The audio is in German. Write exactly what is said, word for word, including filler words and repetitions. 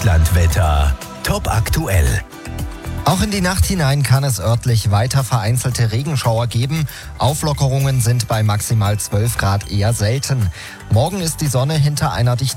Deutschlandwetter. Top aktuell. Auch in die Nacht hinein kann es örtlich weiter vereinzelte Regenschauer geben. Auflockerungen sind bei maximal zwölf Grad eher selten. Morgen ist die Sonne hinter einer dichten